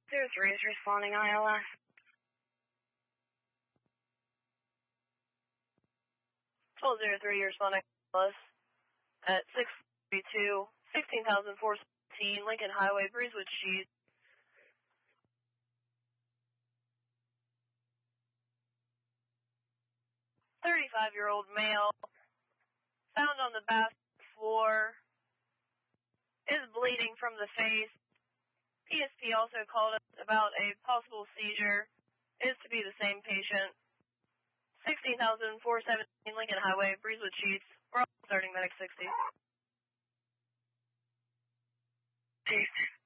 03 is responding ILS. 1203, you're responding ILS at 632, 16,417, Lincoln Highway, Breezewood Sheet. 35-year-old male, found on the bathroom floor, is bleeding from the face. PSP also called us about a possible seizure, is to be the same patient. 16,417 Lincoln Highway, Breezewood Sheets. We're all starting Medic 60. Peace.